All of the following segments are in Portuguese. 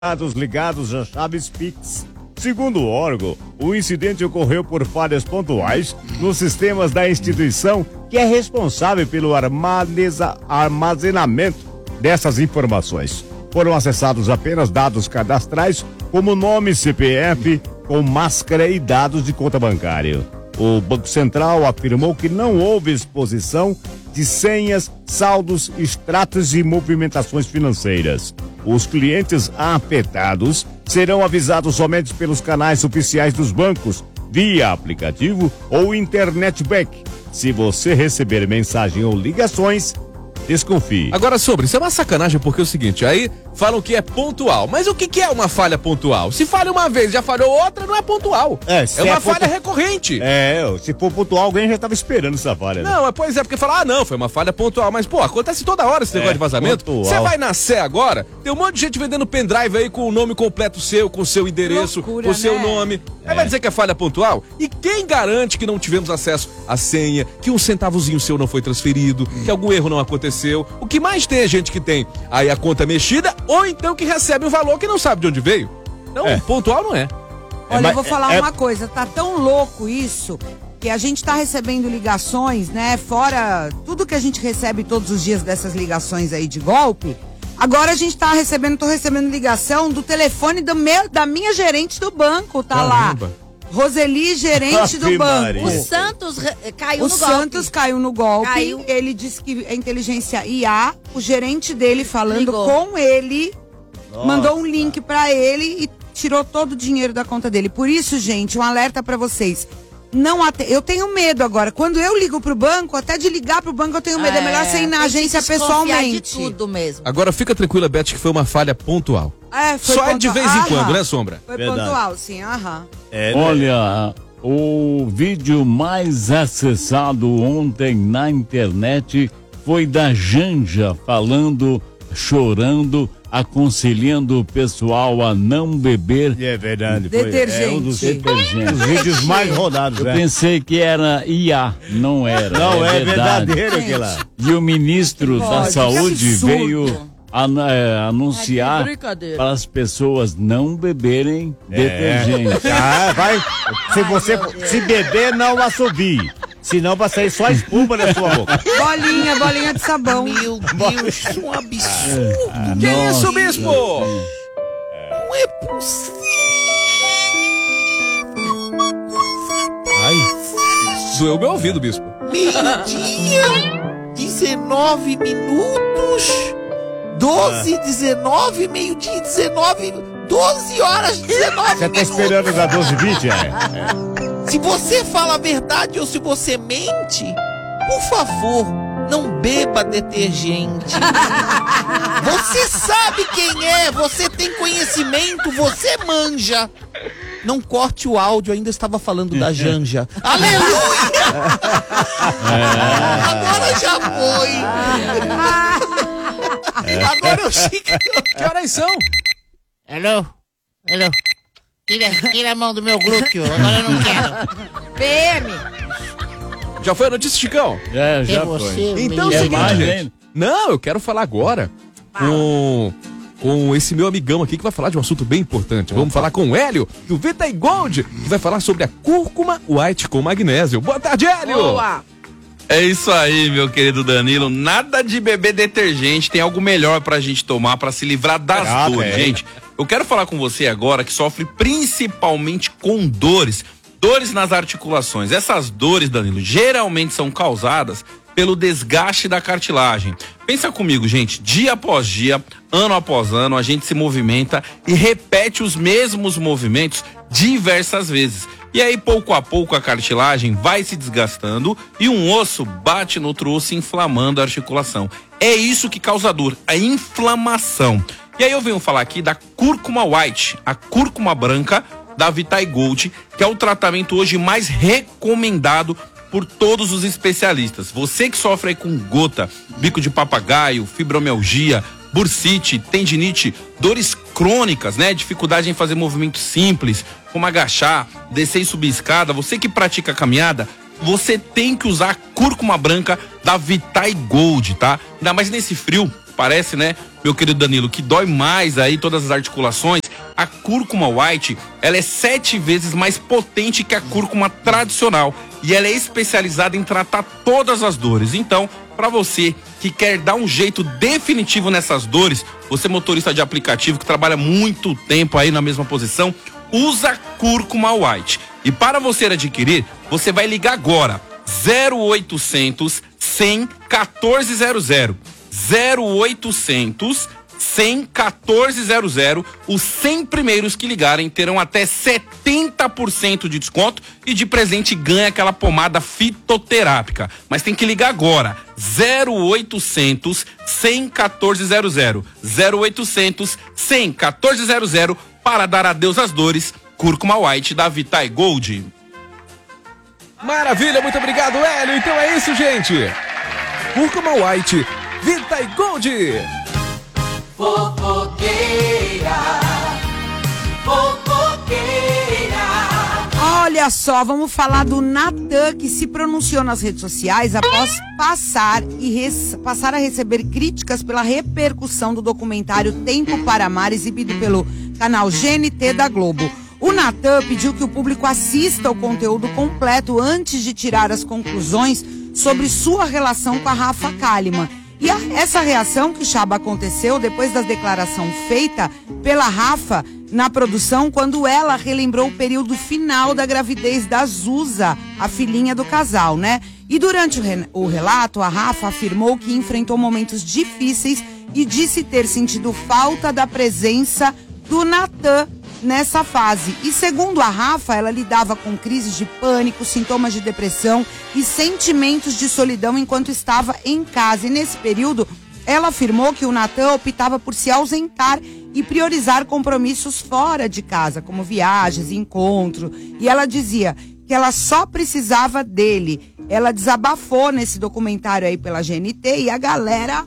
dados ligados a chaves Pix. Segundo o órgão, o incidente ocorreu por falhas pontuais nos sistemas da instituição que é responsável pelo armazenamento dessas informações. Foram acessados apenas dados cadastrais como nome, CPF, com máscara e dados de conta bancária. O Banco Central afirmou que não houve exposição de senhas, saldos, extratos e movimentações financeiras. Os clientes afetados serão avisados somente pelos canais oficiais dos bancos, via aplicativo ou internet bank. Se você receber mensagem ou ligações, desconfie. Agora, sobre, isso é uma sacanagem, porque é o seguinte, aí falam que é pontual, mas o que é uma falha pontual? Se falha uma vez, já falhou outra, não é pontual. É uma falha recorrente. Se for pontual, alguém já estava esperando essa falha. Né? Não, pois é, porque fala, não, foi uma falha pontual, mas, pô, acontece toda hora esse negócio de vazamento. Você vai na Sé agora, tem um monte de gente vendendo pendrive aí com o nome completo seu, com o seu endereço, loucura, com o seu nome. Aí vai dizer que é falha pontual? E quem garante que não tivemos acesso à senha, que um centavozinho seu não foi transferido, que algum erro não aconteceu? O que mais tem é gente que tem aí a conta mexida, ou então que recebe um valor que não sabe de onde veio. Então, pontual não é. Olha, eu vou falar uma coisa, tá tão louco isso, que a gente tá recebendo ligações, né, fora tudo que a gente recebe todos os dias dessas ligações aí de golpe. Agora a gente tô recebendo ligação do telefone da minha gerente do banco, tá? Caramba. Lá. Roseli, gerente do banco. O Santos caiu no golpe. O Santos caiu no golpe. Ele disse que a inteligência IA, o gerente dele falando com ele, mandou um link pra ele e tirou todo o dinheiro da conta dele. Por isso, gente, um alerta pra vocês. Eu tenho medo agora. Quando eu ligo pro banco, até de ligar pro banco eu tenho medo. É melhor você ir na agência pessoalmente. De tudo mesmo. Agora fica tranquila, Beth, que foi uma falha pontual. Foi só de vez em quando, né, Sombra? Foi pontual, sim, Olha, o vídeo mais acessado ontem na internet foi da Janja falando, chorando, aconselhando o pessoal a não beber. É verdade. Detergente. Um dos detergentes. Os vídeos mais rodados, Eu pensei que era IA, não era. Não, é verdadeiro aquilo lá. E o ministro da Saúde veio anunciar para as pessoas não beberem detergente. Se beber, não assobie. Senão vai sair só espuma da sua boca. Bolinha de sabão. Meu Deus, isso é um absurdo. Que é isso, bispo? Não é possível. Doeu meu ouvido, bispo. Meio-dia, 19 minutos, 12, 19, meio-dia, 19, 12 horas, 19 Você tá esperando da 12h20, Se você fala a verdade ou se você mente, por favor, não beba detergente. Você sabe quem é, você tem conhecimento, você manja. Não corte o áudio, ainda estava falando da Janja. Aleluia! Agora já foi. Agora eu sei que horas são? Alô? Tira a mão do meu glúteo, agora eu não quero. PM. Já foi a notícia, Chicão? Já foi. Então é o seguinte, gente. Não, eu quero falar agora com esse meu amigão aqui que vai falar de um assunto bem importante. Vamos falar com o Hélio, do Vitae Gold, que vai falar sobre a cúrcuma white com magnésio. Boa tarde, Hélio! Boa! É isso aí, meu querido Danilo. Nada de beber detergente, tem algo melhor pra gente tomar pra se livrar das dores, gente. Eu quero falar com você agora que sofre principalmente com dores nas articulações. Essas dores, Danilo, geralmente são causadas pelo desgaste da cartilagem. Pensa comigo, gente, dia após dia, ano após ano, a gente se movimenta e repete os mesmos movimentos diversas vezes. E aí, pouco a pouco, a cartilagem vai se desgastando e um osso bate no outro osso, inflamando a articulação. É isso que causa dor, a inflamação. E aí eu venho falar aqui da cúrcuma white, a cúrcuma branca da Vitae Gold, que é o tratamento hoje mais recomendado por todos os especialistas. Você que sofre aí com gota, bico de papagaio, fibromialgia, bursite, tendinite, dores crônicas, né? Dificuldade em fazer movimentos simples, como agachar, descer e subir escada. Você que pratica caminhada, você tem que usar a cúrcuma branca da Vitae Gold, tá? Ainda mais nesse frio, parece, né, meu querido Danilo, que dói mais aí todas as articulações, a cúrcuma white, ela é 7 vezes mais potente que a cúrcuma tradicional e ela é especializada em tratar todas as dores. Então, para você que quer dar um jeito definitivo nessas dores, você motorista de aplicativo que trabalha muito tempo aí na mesma posição, usa cúrcuma white. E para você adquirir, você vai ligar agora, 0800 100 1400, 0800 100 1400. Os 100 primeiros que ligarem terão até 70% de desconto e de presente ganha aquela pomada fitoterápica. Mas tem que ligar agora, 0800 100 1400, 0800 100 1400 para dar adeus às dores. Cúrcuma White da Vitae Gold. Maravilha, muito obrigado, Hélio. Então é isso, gente. Cúrcuma White, Vitae Gold. Fofoqueira, fofoqueira. Olha só, vamos falar do Natan, que se pronunciou nas redes sociais após passar a receber críticas pela repercussão do documentário Tempo para Amar, exibido pelo canal GNT da Globo. O Natan pediu que o público assista o conteúdo completo antes de tirar as conclusões sobre sua relação com a Rafa Kalimann. E essa reação que, Chaba, aconteceu depois da declaração feita pela Rafa na produção, quando ela relembrou o período final da gravidez da Zusa, a filhinha do casal, né? E durante o relato, a Rafa afirmou que enfrentou momentos difíceis e disse ter sentido falta da presença do Natan nessa fase. E segundo a Rafa, ela lidava com crises de pânico, sintomas de depressão e sentimentos de solidão enquanto estava em casa. E nesse período, ela afirmou que o Natan optava por se ausentar e priorizar compromissos fora de casa, como viagens, encontro. E ela dizia que ela só precisava dele. Ela desabafou nesse documentário aí pela GNT e a galera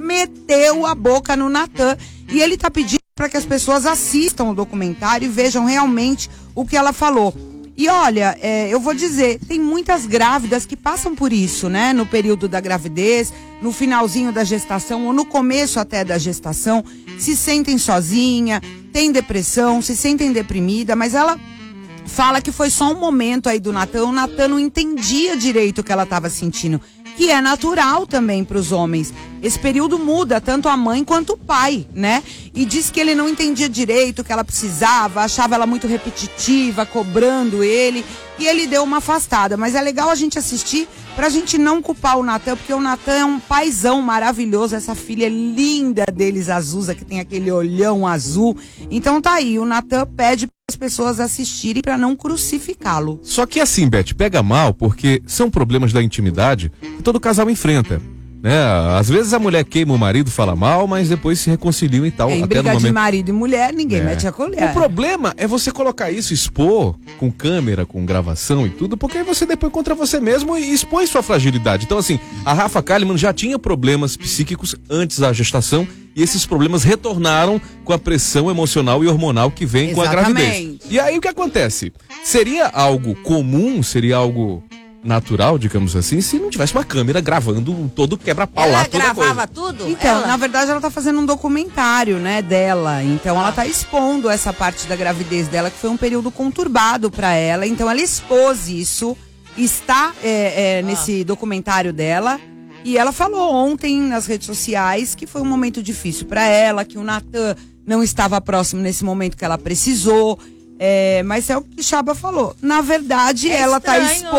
meteu a boca no Natan. E ele tá pedindo para que as pessoas assistam o documentário e vejam realmente o que ela falou. E olha, eu vou dizer, tem muitas grávidas que passam por isso, né? No período da gravidez, no finalzinho da gestação ou no começo até da gestação, se sentem sozinha, têm depressão, se sentem deprimida, mas ela fala que foi só um momento aí do Natan. O Natan não entendia direito o que ela estava sentindo, que é natural também para os homens. Esse período muda tanto a mãe quanto o pai, né? E diz que ele não entendia direito o que ela precisava, achava ela muito repetitiva, cobrando ele, e ele deu uma afastada. Mas é legal a gente assistir pra gente não culpar o Natan, porque o Natan é um paizão maravilhoso, essa filha linda deles, a Zusa, que tem aquele olhão azul. Então tá aí, o Natan pede as pessoas assistirem pra não crucificá-lo. Só que assim, Beth, pega mal porque são problemas da intimidade que todo casal enfrenta, né? Às vezes a mulher queima o marido, fala mal, mas depois se reconciliam e tal. Em até briga no momento... de marido e mulher, ninguém mete a colher. O problema é você colocar isso, expor com câmera, com gravação e tudo, porque aí você depois contra você mesmo e expõe sua fragilidade. Então assim, a Rafa Kalimann já tinha problemas psíquicos antes da gestação e esses problemas retornaram com a pressão emocional e hormonal que vem com a gravidez. E aí o que acontece? Seria algo comum, seria algo natural, digamos assim, se não tivesse uma câmera gravando todo quebra-pau lá, toda ela coisa. gravava tudo? Então, na verdade, ela tá fazendo um documentário, né, dela. Então, ela tá expondo essa parte da gravidez dela, que foi um período conturbado pra ela. Então, ela expôs isso, está nesse documentário dela. E ela falou ontem nas redes sociais que foi um momento difícil pra ela, que o Natan não estava próximo nesse momento que ela precisou. Mas é o que Chaba falou. Na verdade, ela tá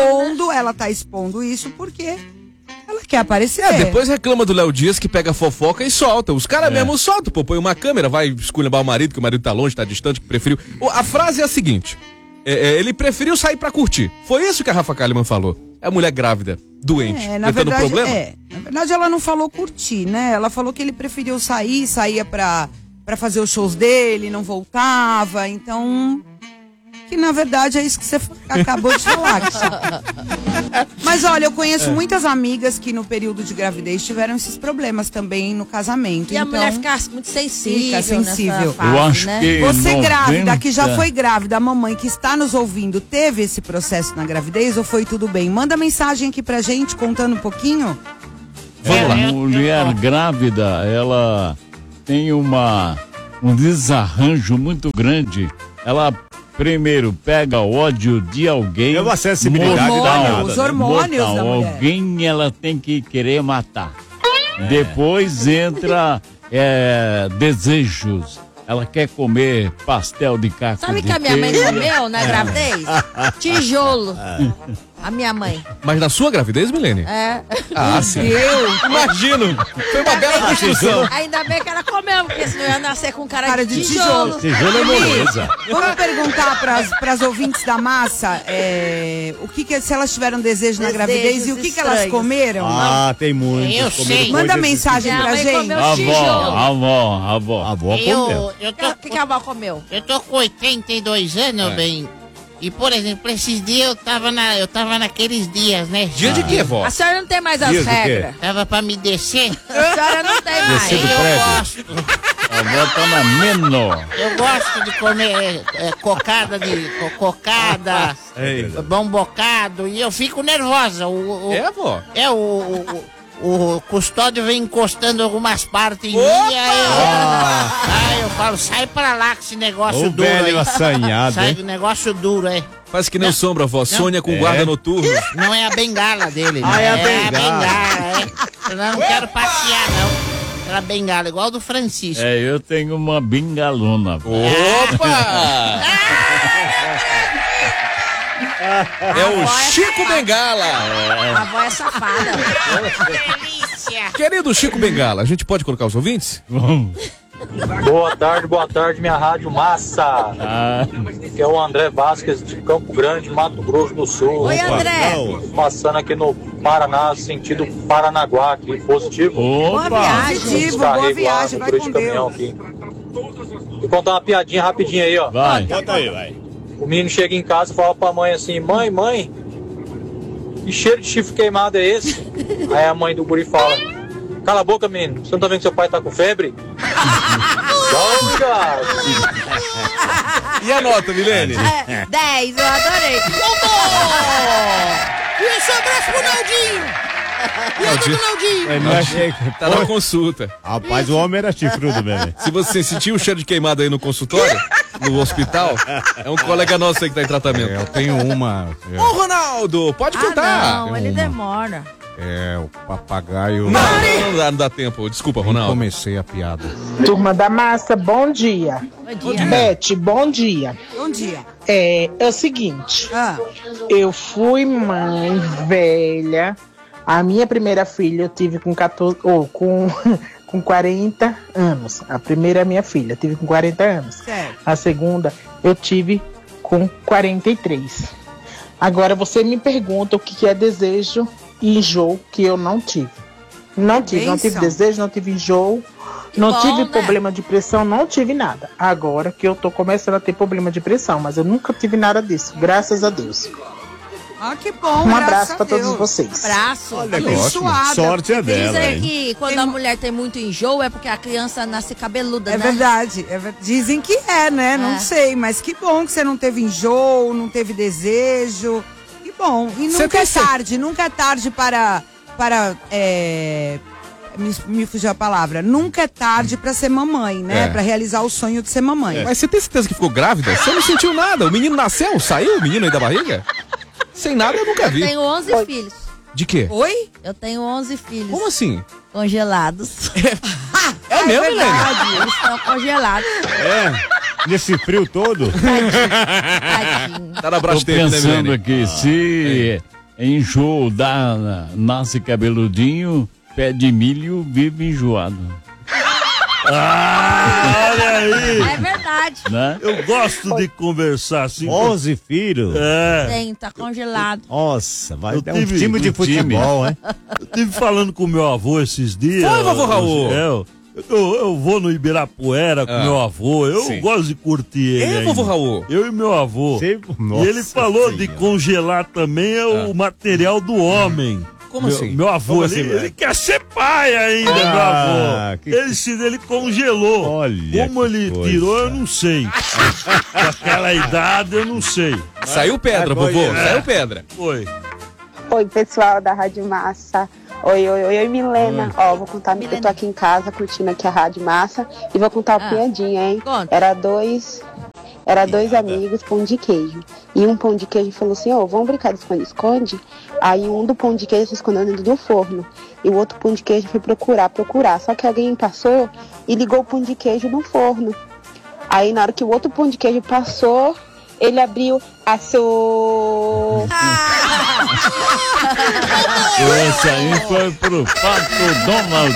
expondo isso porque ela quer aparecer. Depois reclama do Léo Dias que pega fofoca e solta. Os caras mesmo soltam, pô, põe uma câmera, vai esculhambar o marido, que o marido tá longe, tá distante, que preferiu. A frase é a seguinte: ele preferiu sair pra curtir. Foi isso que a Rafa Kalimann falou. É a mulher grávida, doente, tentando problema? Na verdade, ela não falou curtir, né? Ela falou que ele preferiu saía pra fazer os shows dele, não voltava, então... Que na verdade é isso que você acabou de falar. Mas olha, eu conheço muitas amigas que no período de gravidez tiveram esses problemas também no casamento. E então, a mulher fica muito sensível. Fica sensível. Fase, eu acho, né? Que você grávida, que já foi grávida, a mamãe que está nos ouvindo, teve esse processo na gravidez ou foi tudo bem? Manda mensagem aqui pra gente contando um pouquinho. Vamos lá. A mulher grávida, ela tem um desarranjo muito grande. Ela primeiro pega ódio de alguém. É uma sensibilidade danada. Os hormônios da mulher. Alguém ela tem que querer matar. Depois entra desejos. Ela quer comer pastel de caco. Sabe de que a minha mãe queijo. comeu na gravidez? Tijolo. A minha mãe. Mas na sua gravidez, Milene? É. Ah, sim. Imagino. Foi uma bela construção. Ainda bem que ela comeu, porque senão ia nascer com cara de tijolo. Tijolo é moleza. Vamos perguntar para as ouvintes da massa se elas tiveram desejo na gravidez e o que elas comeram. Ah, tem muitos. Eu sei. Manda mensagem pra gente. A avó. A avó comeu. O que a avó comeu? Eu tô com 82 anos, bem. E, por exemplo, esses dias eu tava naqueles dias, né? Dia de quê, vó? A senhora não tem mais as Dias do quê? regras. Tava pra me descer. A senhora não tem mais. Descer do Eu prédio. gosto. A avó tá na menor. Eu gosto de comer cocada, bom bocado, e eu fico nervosa. Vó? O custódio vem encostando algumas partes em mim, aí eu falo, sai pra lá com esse negócio O duro velho aí. assanhado, Sai hein? com negócio duro, é. Faz que nem sombra, vó. Sonha com guarda noturno. Não é a bengala dele, Ah, é a bengala, bengala. Eu não quero passear, não. Era bengala, igual do Francisco. Eu tenho uma bengalona. Opa! É o Chico Bengala. A avó é safada. Delícia! Querido Chico Bengala, a gente pode colocar os ouvintes? Vamos. Boa tarde, minha rádio massa. Que é o André Vasquez de Campo Grande, Mato Grosso do Sul. Oi, André. Passando aqui no Paraná, sentido Paranaguá, aqui, positivo. Boa viagem. Positivo, boa viagem, vai com caminhão Deus. aqui. Vou contar uma piadinha rapidinho aí, ó. Vai. Bota aí, vai. O menino chega em casa e fala pra mãe assim, mãe, que cheiro de chifre queimado é esse? Aí a mãe do guri fala, cala a boca, menino, você não tá vendo que seu pai tá com febre? E a nota, Milene? 10, eu adorei. E esse abraço pro Naldinho! Tá na consulta. Rapaz, o homem era chifrudo mesmo. Se você sentiu o cheiro de queimado aí no consultório, no hospital, é um colega nosso aí que tá em tratamento. Eu tenho uma. Ô, Ronaldo, pode contar. Não, ele demora. O papagaio. Não dá tempo. Desculpa, Ronaldo. Comecei a piada. Turma da massa, bom dia. Bom dia. Beth, bom dia. Bom dia. É o seguinte, Ah, eu fui mãe velha. A minha primeira filha eu tive com 14, com 40 anos. A primeira é minha filha, tive com 40 anos. certo. A segunda eu tive com 43. Agora você me pergunta o que é desejo e enjoo que eu não tive. Não tive Benção. desejo, não tive enjoo, não bom, tive né? problema de pressão, não tive nada. Agora que eu tô começando a ter problema de pressão, mas eu nunca tive nada disso, graças a Deus. Ah, que bom. Um graças abraço a pra todos Deus. vocês. Braço. Olha que ótimo. Abençoada. Sorte é dela, Dizem hein? que quando a mulher tem muito enjoo é porque a criança nasce cabeluda, É né? verdade. Dizem que é, né? Não É. sei, mas que bom que você não teve enjoo, não teve desejo. Que bom. E Você nunca tem é tarde, nunca é tarde para me fugiu a palavra. Nunca é tarde para ser mamãe, né? É. Para realizar o sonho de ser mamãe. Mas você tem certeza que ficou grávida? Você não sentiu nada? O menino nasceu? Saiu o menino aí da barriga? Sem nada eu nunca Eu vi. tenho 11 filhos. De quê? Oi? Eu tenho 11 filhos. Como assim? Congelados. É mesmo, Milene? Eles estão congelados. Nesse frio todo? Tadinho. Tá na Tô Brastemp, né, pensando Milene? aqui, se enjoo nasce cabeludinho, pé de milho vive enjoado. Olha aí! É verdade. Né? Eu gosto de conversar assim. 11 filhos? Tem, tá congelado. Nossa, vai Eu ter um tive- time de um time. futebol, hein? Eu estive falando com meu avô esses dias. Foi, vovô Raul? Eu vou no Ibirapuera com meu avô. Eu sim. gosto de curtir ele. ainda. Vovô Raul? Eu e meu avô. Nossa E ele falou de Senhora. congelar também o material do homem. Como meu, assim? Meu avô, Como ele, assim, velho? ele quer ser pai ainda, meu avô. que- Ele congelou. Olha Como que ele coisa. tirou, eu não sei. Com aquela idade, eu não sei. Saiu pedra, Agora vovô. é. Saiu pedra. Foi. Oi, pessoal da Rádio Massa. Oi, Milena. Ó, vou contar, eu tô aqui em casa curtindo aqui a Rádio Massa e vou contar uma piadinha, hein? Era dois amigos, pão de queijo. E um pão de queijo falou assim, vamos brincar de esconde-esconde? Aí um do pão de queijo se escondeu dentro do forno. E o outro pão de queijo foi procurar. Só que alguém passou e ligou o pão de queijo no forno. Aí na hora que o outro pão de queijo passou, ele abriu assou. Essa aí foi pro Pato Donald.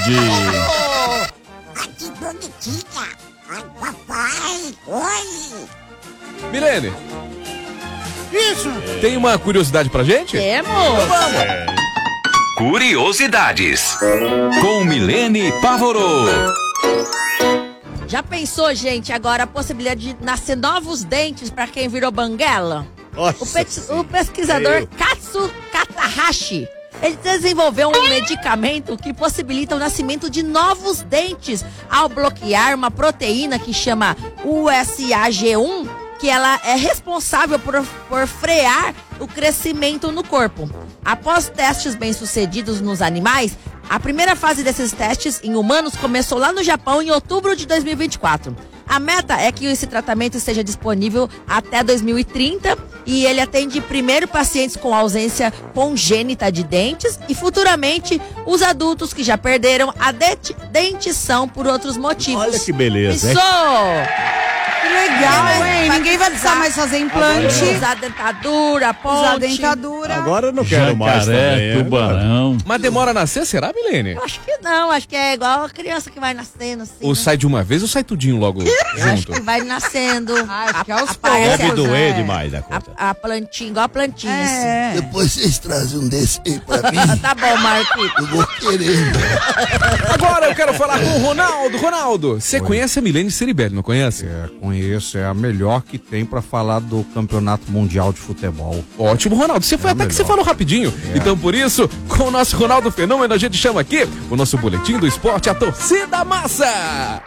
Que bonitinha. Ai, papai. Oi. Milene. Isso. Tem uma curiosidade pra gente? Temos. Vamos. Curiosidades. Com Milene Pavorô. Já pensou, gente, agora a possibilidade de nascer novos dentes para quem virou banguela? O pesquisador Katsu Katahashi, ele desenvolveu um medicamento que possibilita o nascimento de novos dentes ao bloquear uma proteína que chama USAG1, que ela é responsável por frear o crescimento no corpo. Após testes bem-sucedidos nos animais, a primeira fase desses testes em humanos começou lá no Japão em outubro de 2024. A meta é que esse tratamento esteja disponível até 2030 e ele atende primeiro pacientes com ausência congênita de dentes e futuramente os adultos que já perderam a dentição por outros motivos. Olha que beleza, hein? Que legal, hein? Ninguém vai precisar mais fazer implante. Usar dentadura, ponte. Usar dentadura. Agora eu não quero mais também. Tubarão. Mas demora a nascer, será, Milene? Eu acho que não, acho que é igual a criança que vai nascendo assim. Ou sai de uma vez ou sai tudinho logo Eu acho junto? que vai nascendo. Acho que é aos Deve doer demais da conta. A plantinha, igual a plantinha, assim. Depois vocês trazem um desse aí pra mim. Tá bom, Marquinhos. Eu vou querer. Agora eu quero falar com o Ronaldo. Ronaldo, você conhece a Milene Ceribelli, não conhece? Conheço, é a melhor que tem pra falar do Campeonato Mundial de Futebol. Ótimo, Ronaldo. Você foi até que você falou rapidinho. Então, por isso, com o nosso Ronaldo Fenômeno, a gente chama aqui o nosso boletim do esporte, a Torcida Massa.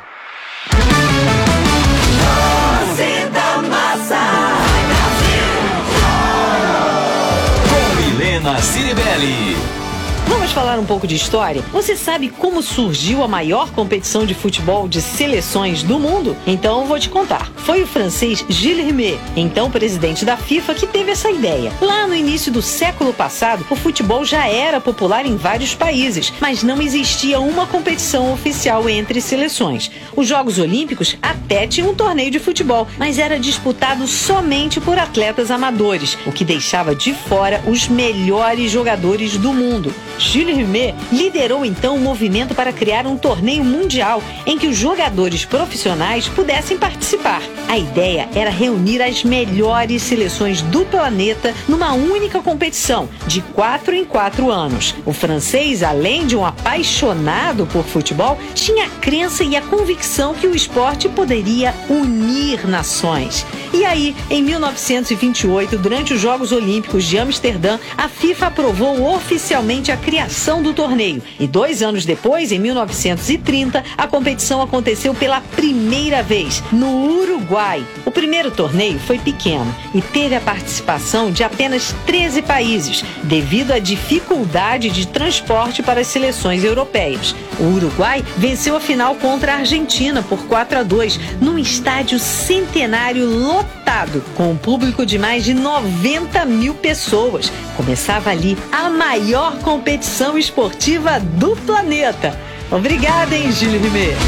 Torcida Massa. Com Milena Ceribelli. Vamos falar um pouco de história? Você sabe como surgiu a maior competição de futebol de seleções do mundo? Então eu vou te contar. Foi o francês Gilles Rimet, então presidente da FIFA, que teve essa ideia. Lá no início do século passado, o futebol já era popular em vários países, mas não existia uma competição oficial entre seleções. Os Jogos Olímpicos até tinham um torneio de futebol, mas era disputado somente por atletas amadores, o que deixava de fora os melhores jogadores do mundo. Gilles Rimet liderou então um movimento para criar um torneio mundial em que os jogadores profissionais pudessem participar. A ideia era reunir as melhores seleções do planeta numa única competição, de 4 em 4 anos. O francês, além de um apaixonado por futebol, tinha a crença e a convicção que o esporte poderia unir nações. E aí, em 1928, durante os Jogos Olímpicos de Amsterdã, a FIFA aprovou oficialmente a criação do torneio. E 2 anos depois, em 1930, a competição aconteceu pela primeira vez, no Uruguai. O primeiro torneio foi pequeno e teve a participação de apenas 13 países, devido à dificuldade de transporte para as seleções europeias. O Uruguai venceu a final contra a Argentina por 4-2, num estádio centenário lotado, com um público de mais de 90 mil pessoas. Começava ali a maior competição esportiva do planeta. Obrigada, hein, Gilles Rimet.